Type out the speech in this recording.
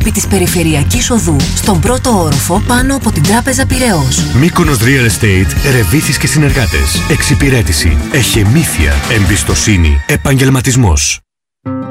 επί της Περιφερειακής Οδού, στον πρώτο όροφο πάνω από την Τράπεζα Πειραιώς. Μύκονος Real Estate, Ρεβίθης και συνεργάτες. Εξυπηρέτηση, εχεμήθεια, εμπιστοσύνη, επαγγελματισμός.